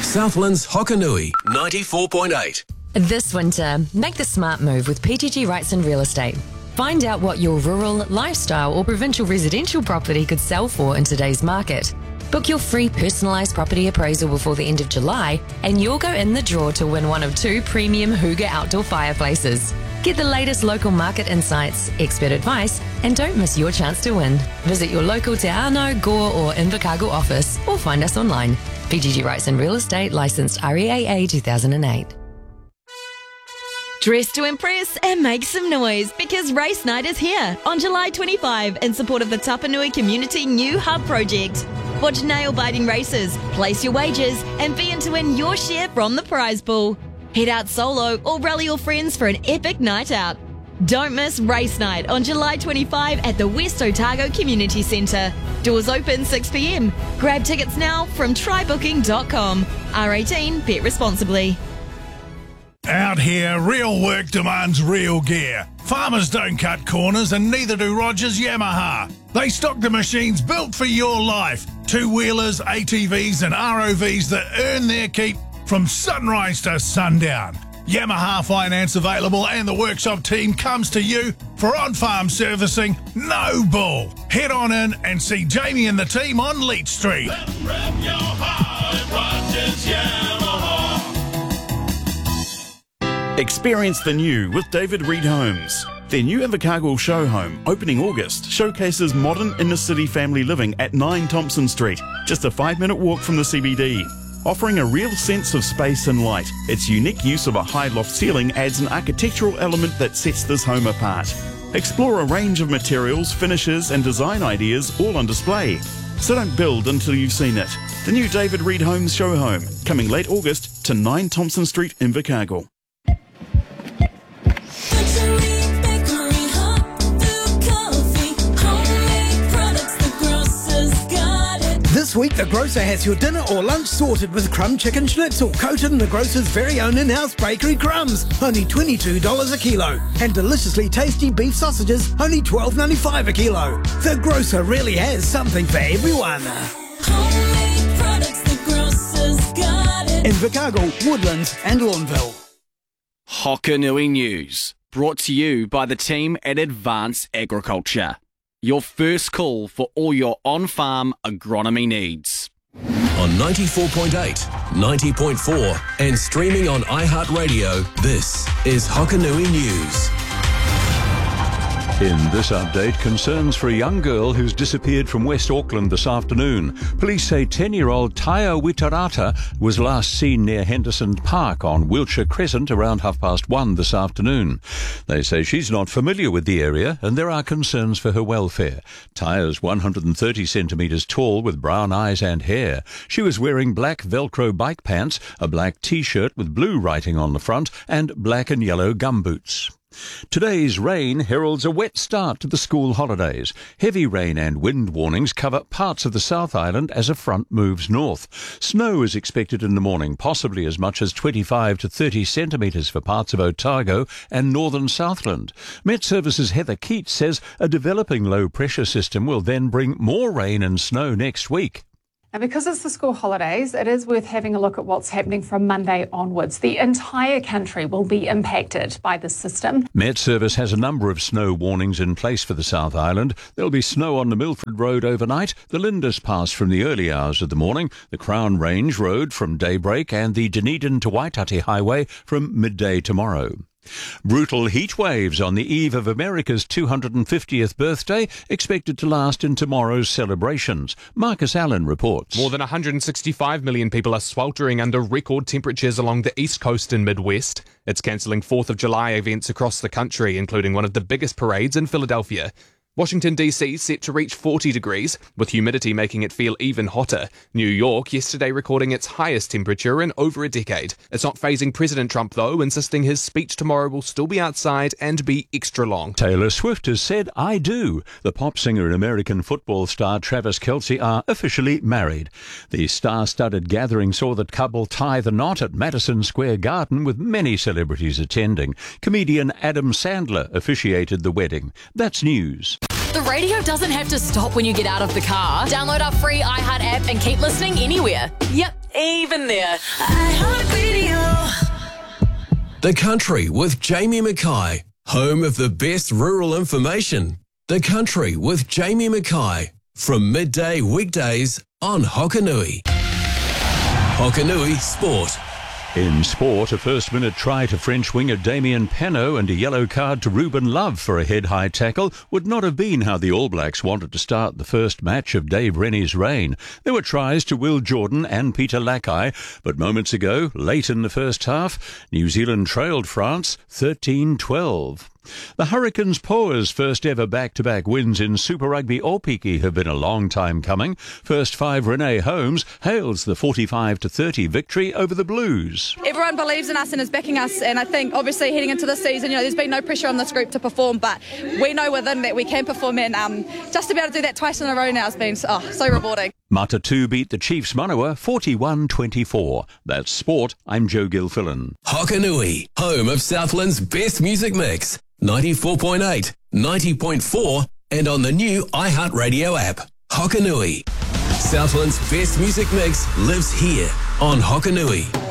Southland's Hokanui 94.8. This winter, make the smart move with PGG Wrightson Real Estate. Find out what your rural, lifestyle or provincial residential property could sell for in today's market. Book your free personalised property appraisal before the end of July and you'll go in the draw to win one of 2 premium Hooga outdoor fireplaces. Get the latest local market insights, expert advice, and don't miss your chance to win. Visit your local Te Anau, Gore or Invercargill office or find us online. PGG Wrightson Real Estate, licensed REAA 2008. Dress to impress and make some noise because Race Night is here on July 25 in support of the Tapanui Community New Hub project. Watch nail-biting races, place your wagers and be in to win your share from the prize pool. Head out solo or rally your friends for an epic night out. Don't miss Race Night on July 25 at the West Otago Community Centre. Doors open 6 p.m. Grab tickets now from trybooking.com. R18, bet responsibly. Out here, real work demands real gear. Farmers don't cut corners and neither do Rogers Yamaha. They stock the machines built for your life. Two-wheelers, ATVs and ROVs that earn their keep from sunrise to sundown. Yamaha finance available and the workshop team comes to you for on-farm servicing, no bull. Head on in and see Jamie and the team on Leach Street. Let's rep your heart at Rogers Yamaha. Experience the new with David Reed Homes. Their new Invercargill show home, opening August, showcases modern inner-city family living at 9 Thompson Street, just a 5-minute walk from the CBD. Offering a real sense of space and light, its unique use of a high loft ceiling adds an architectural element that sets this home apart. Explore a range of materials, finishes and design ideas all on display. So don't build until you've seen it. The new David Reed Homes show home, coming late August to 9 Thompson Street, Invercargill. This week, the grocer has your dinner or lunch sorted with crumb chicken schnitzel coated in the grocer's very own in-house bakery crumbs, only $22 a kilo. And deliciously tasty beef sausages, only $12.95 a kilo. The grocer really has something for everyone. Homemade products, the grocer's got it. Invercargill, Woodlands and Lawnville. Hokanui News, brought to you by the team at Advanced Agriculture. Your first call for all your on-farm agronomy needs. On 94.8, 90.4 and streaming on iHeartRadio, this is Hokanui News. In this update, concerns for a young girl who's disappeared from West Auckland this afternoon. Police say 10-year-old Taia Witarata was last seen near Henderson Park on Wiltshire Crescent around 1:30 this afternoon. They say she's not familiar with the area and there are concerns for her welfare. Taia's 130 centimetres tall with brown eyes and hair. She was wearing black Velcro bike pants, a black T-shirt with blue writing on the front and black and yellow gumboots. Today's rain heralds a wet start to the school holidays. Heavy rain and wind warnings cover parts of the South Island as a front moves north. Snow is expected in the morning, possibly as much as 25 to 30 centimetres for parts of Otago and northern Southland. Met Services' Heather Keats says a developing low-pressure system will then bring more rain and snow next week. And because it's the school holidays, it is worth having a look at what's happening from Monday onwards. The entire country will be impacted by this system. Met Service has a number of snow warnings in place for the South Island. There'll be snow on the Milford Road overnight, the Lindis Pass from the early hours of the morning, the Crown Range Road from daybreak and the Dunedin to Waitati Highway from midday tomorrow. Brutal heat waves on the eve of America's 250th birthday expected to last in tomorrow's celebrations. Marcus Allen reports. More than 165 million people are sweltering under record temperatures along the east coast and Midwest. It's cancelling 4th of July events across the country, including one of the biggest parades in Philadelphia. Washington, D.C. set to reach 40 degrees, with humidity making it feel even hotter. New York yesterday recording its highest temperature in over a decade. It's not fazing President Trump, though, insisting his speech tomorrow will still be outside and be extra long. Taylor Swift has said, "I do." The pop singer and American football star Travis Kelce are officially married. The star-studded gathering saw the couple tie the knot at Madison Square Garden with many celebrities attending. Comedian Adam Sandler officiated the wedding. That's news. the radio doesn't have to stop when you get out of the car. Download our free iHeart app and keep listening anywhere. Yep, even there. The Country with Jamie Mackay, home of the best rural information. The Country with Jamie Mackay, from midday weekdays on Hokanui. Hokanui Sport. In sport, a first-minute try to French winger Damien Penaud and a yellow card to Ruben Love for a head-high tackle would not have been how the All Blacks wanted to start the first match of Dave Rennie's reign. There were tries to Will Jordan and Peter Lakai, but moments ago, late in the first half, New Zealand trailed France 13-12. The Hurricanes' Poa's first ever back-to-back wins in Super Rugby Aupiki have been a long time coming. First five Renee Holmes hails the 45-30 victory over the Blues. Everyone believes in us and is backing us, and I think obviously heading into this season, there's been no pressure on this group to perform, but we know within that we can perform, and just to be able to do that twice in a row now has been so rewarding. Matatu beat the Chiefs Manawa 41-24. That's sport. I'm Joe Gilfillan. Hokanui, home of Southland's best music mix. 94.8, 90.4 and on the new iHeartRadio app. Hokanui. Southland's best music mix lives here on Hokanui.